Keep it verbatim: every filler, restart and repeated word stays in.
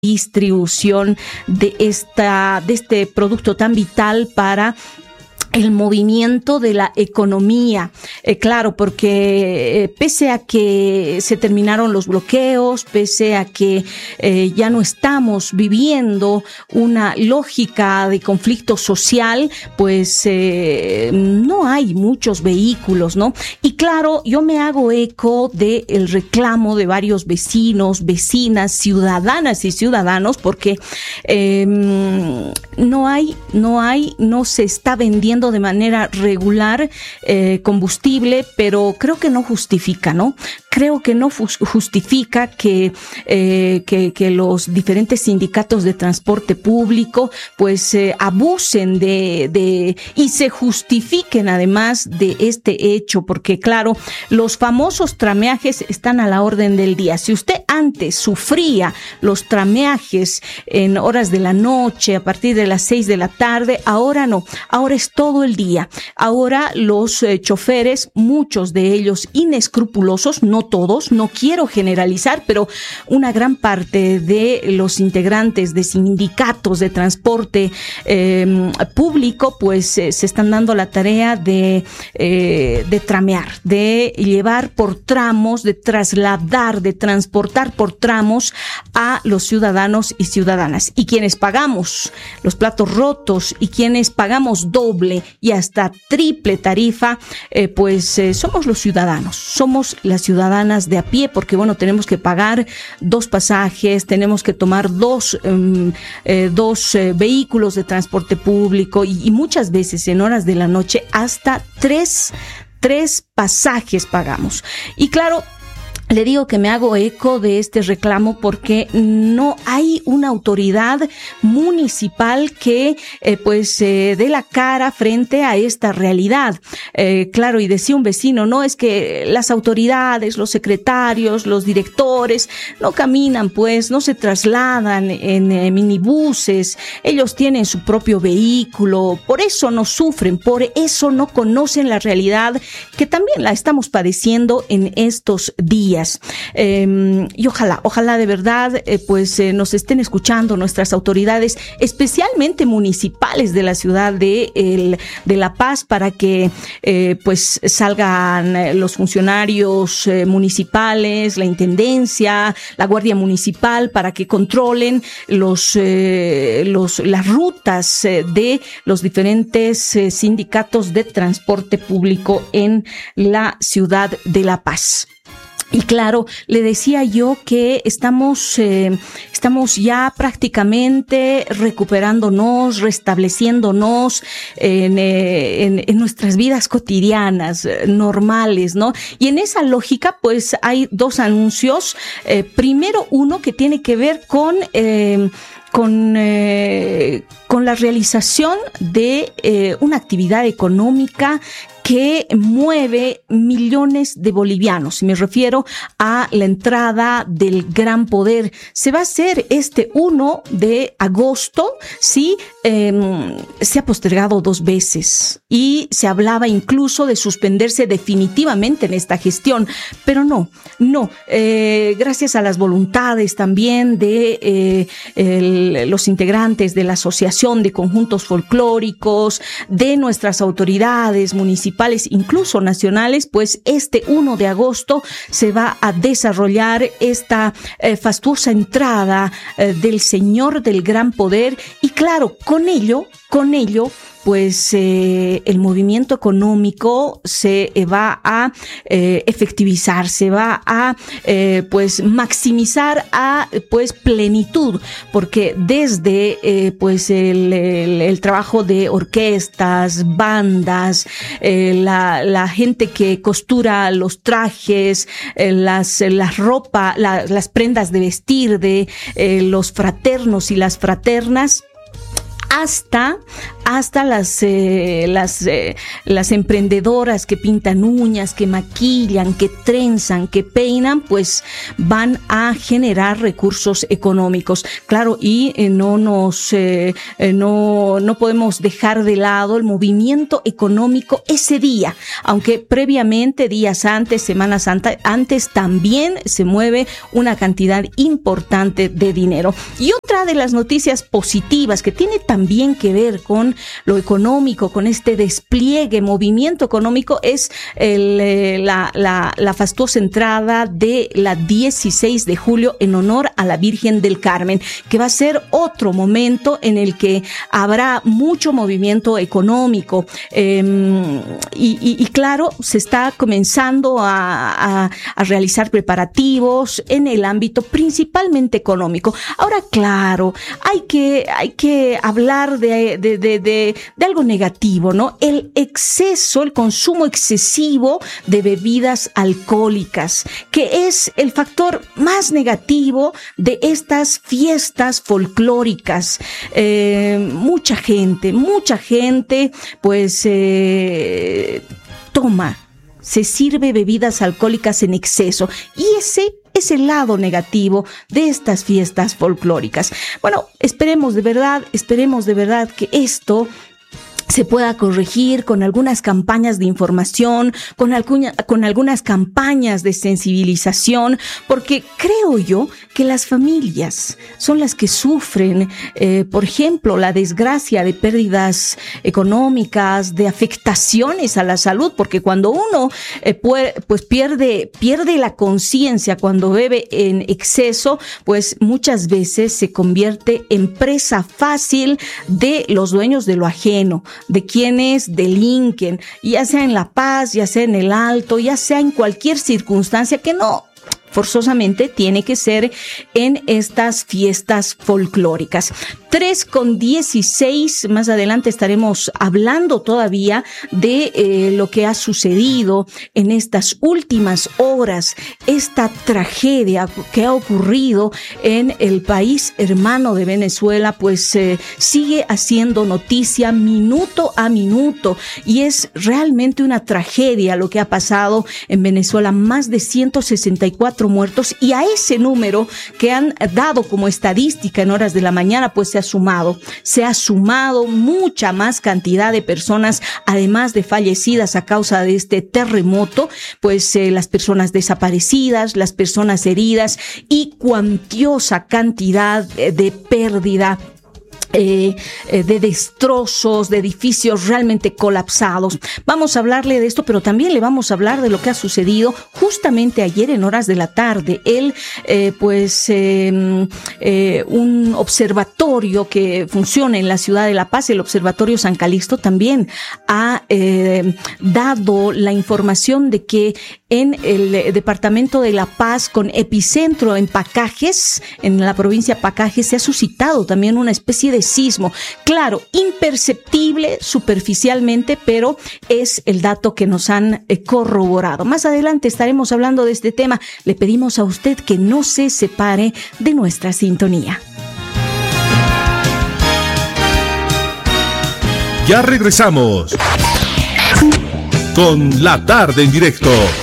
distribución de esta de este producto tan vital para el movimiento de la economía. Eh, claro, porque eh, pese a que se terminaron los bloqueos, pese a que eh, ya no estamos viviendo una lógica de conflicto social, pues eh, no hay muchos vehículos, ¿no? Y claro, yo me hago eco del reclamo de varios vecinos, vecinas, ciudadanas y ciudadanos, porque eh, no hay, no hay, no se está vendiendo de manera regular eh, combustible, pero creo que no justifica, ¿no? Creo que no justifica que, eh, que, que los diferentes sindicatos de transporte público pues eh, abusen de, de y se justifiquen además de este hecho, porque claro, los famosos trameajes están a la orden del día. Si usted antes sufría los trameajes en horas de la noche, a partir de las seis de la tarde, ahora no, ahora es todo el día. Ahora los eh, choferes, muchos de ellos inescrupulosos, no todos, no quiero generalizar, pero una gran parte de los integrantes de sindicatos de transporte eh, público, pues eh, se están dando la tarea de, eh, de tramear, de llevar por tramos, de trasladar, de transportar por tramos a los ciudadanos y ciudadanas. Y quienes pagamos los platos rotos y quienes pagamos doble y hasta triple tarifa, eh, pues eh, somos los ciudadanos, somos las ciudadanas de a pie, porque bueno, tenemos que pagar dos pasajes, tenemos que tomar dos, um, eh, dos eh, vehículos de transporte público y, y muchas veces en horas de la noche hasta tres, tres pasajes pagamos. Y claro, le digo que me hago eco de este reclamo porque no hay una autoridad municipal que eh, pues eh, dé la cara frente a esta realidad. Eh, claro, y decía un vecino, no, es que las autoridades, los secretarios, los directores no caminan, pues, no se trasladan en eh, minibuses, ellos tienen su propio vehículo, por eso no sufren, por eso no conocen la realidad que también la estamos padeciendo en estos días. Eh, y ojalá, ojalá de verdad eh, pues eh, nos estén escuchando nuestras autoridades, especialmente municipales de la ciudad de, el, de La Paz, para que eh, pues salgan los funcionarios eh, municipales, la intendencia, la guardia municipal, para que controlen los, eh, los, las rutas eh, de los diferentes eh, sindicatos de transporte público en la ciudad de La Paz. Y claro, le decía yo que estamos, eh, estamos ya prácticamente recuperándonos, restableciéndonos en, eh, en, en nuestras vidas cotidianas, eh, normales, ¿no? Y en esa lógica, pues hay dos anuncios. Eh, primero, uno que tiene que ver con, eh, con, eh, con la realización de eh, una actividad económica que mueve millones de bolivianos. Me refiero a la entrada del Gran Poder. Se va a hacer este uno de agosto, sí, eh, se ha postergado dos veces y se hablaba incluso de suspenderse definitivamente en esta gestión, pero no, no, eh, gracias a las voluntades también de eh, el, los integrantes de la Asociación de Conjuntos Folclóricos, de nuestras autoridades municipales, incluso nacionales, pues este uno de agosto se va a desarrollar esta eh, fastuosa entrada eh, del Señor del Gran Poder y claro, con ello, con ello, pues eh, el movimiento económico se eh, va a eh, efectivizar, se va a eh, pues maximizar a pues plenitud, porque desde eh, pues el, el, el trabajo de orquestas, bandas, eh, la, la gente que costura los trajes, eh, las, las ropa, la, las prendas de vestir de eh, los fraternos y las fraternas, hasta, hasta las, eh, las, eh, las emprendedoras que pintan uñas, que maquillan, que trenzan, que peinan, pues van a generar recursos económicos. Claro, y eh, no nos, eh, eh, no, no podemos dejar de lado el movimiento económico ese día, aunque previamente, días antes, semanas antes, también se mueve una cantidad importante de dinero. Y otra de las noticias positivas que tiene también también que ver con lo económico, con este despliegue, movimiento económico, es el, eh, la, la, la fastuosa entrada de la dieciséis de julio en honor a la Virgen del Carmen, que va a ser otro momento en el que habrá mucho movimiento económico. Eh, y, y, y claro, se está comenzando a, a, a realizar preparativos en el ámbito principalmente económico. Ahora, claro, hay que, hay que hablar De, de, de, de, de algo negativo, ¿no? El exceso, el consumo excesivo de bebidas alcohólicas, que es el factor más negativo de estas fiestas folclóricas. Eh, mucha gente, mucha gente, pues, eh, toma, se sirve bebidas alcohólicas en exceso, y ese es el lado negativo de estas fiestas folclóricas. Bueno, esperemos de verdad, esperemos de verdad que esto se pueda corregir con algunas campañas de información, con, alguna, con algunas campañas de sensibilización, porque creo yo que las familias son las que sufren, eh, por ejemplo, la desgracia de pérdidas económicas, de afectaciones a la salud, porque cuando uno eh, puede, pues pierde, pierde la conciencia cuando bebe en exceso, pues muchas veces se convierte en presa fácil de los dueños de lo ajeno, de quienes delinquen, ya sea en La Paz, ya sea en el Alto, ya sea en cualquier circunstancia, que no forzosamente tiene que ser en estas fiestas folclóricas. tres con dieciséis, más adelante estaremos hablando todavía de eh, lo que ha sucedido en estas últimas horas, esta tragedia que ha ocurrido en el país hermano de Venezuela, pues eh, sigue haciendo noticia minuto a minuto, y es realmente una tragedia lo que ha pasado en Venezuela. Más de ciento sesenta y cuatro muertos, y a ese número que han dado como estadística en horas de la mañana, pues se ha sumado, se ha sumado mucha más cantidad de personas, además de fallecidas a causa de este terremoto, pues eh, las personas desaparecidas, las personas heridas y cuantiosa cantidad de pérdida. Eh, eh, de destrozos, de edificios realmente colapsados. Vamos a hablarle de esto, pero también le vamos a hablar de lo que ha sucedido justamente ayer en horas de la tarde. Él, eh, pues, eh, eh, un observatorio que funciona en la ciudad de La Paz, el Observatorio San Calixto, también ha eh, dado la información de que en el departamento de La Paz, con epicentro en Pacajes, en la provincia de Pacajes, se ha suscitado también una especie de sismo. Claro, imperceptible superficialmente, pero es el dato que nos han eh, corroborado. Más adelante estaremos hablando de este tema. Le pedimos a usted que no se separe de nuestra sintonía. Ya regresamos con La Tarde en Directo